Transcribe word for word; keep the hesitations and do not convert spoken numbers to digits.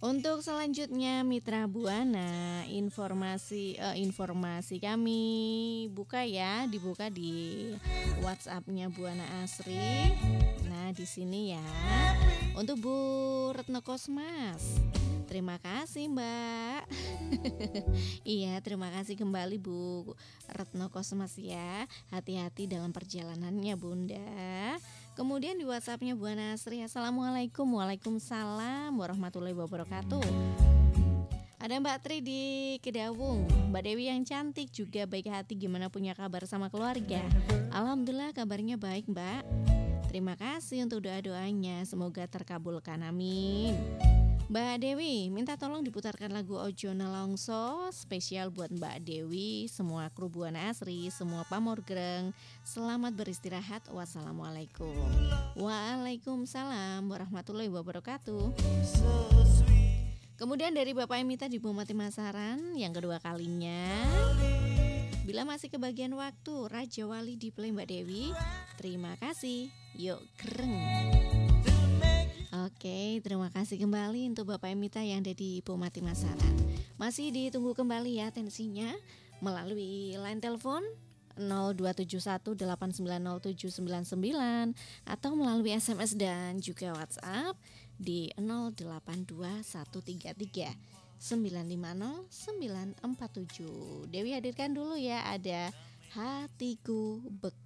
Untuk selanjutnya Mitra Buana, informasi eh, informasi kami buka ya, dibuka di WhatsApp-nya Buana Asri. Nah, di sini ya. Untuk Bu Retno Kosmas. Terima kasih, Mbak. Iya, terima kasih kembali Bu Retno Kosmas ya. Hati-hati dalam perjalanannya, Bunda. Kemudian di WhatsApp-nya Bu Nasri, Assalamualaikum. Waalaikumsalam warahmatullahi wabarakatuh. Ada Mbak Tri di Kedawung, Mbak Dewi yang cantik juga baik hati. Gimana, punya kabar sama keluarga? Alhamdulillah kabarnya baik, Mbak. Terima kasih untuk doa-doanya, semoga terkabulkan, amin. Mbak Dewi minta tolong diputarkan lagu Ojo Nelongso spesial buat Mbak Dewi, semua kru Buana Asri, semua pamor greng. Selamat beristirahat. Wassalamualaikum. Waalaikumsalam warahmatullahi wabarakatuh. Kemudian dari Bapak Emita di Bumati Masaran yang kedua kalinya. Bila masih kebagian waktu, Raja Wali di play Mbak Dewi. Terima kasih. Yuk greng. Oke, terima kasih kembali untuk Bapak Emita yang ada di Bumati Masaran. Masih ditunggu kembali ya tensinya melalui line telepon nol dua tujuh satu delapan sembilan nol tujuh sembilan sembilan atau melalui S M S dan juga WhatsApp di nol delapan dua satu tiga tiga sembilan lima nol sembilan empat tujuh. Dewi hadirkan dulu ya, ada Hatiku Beku.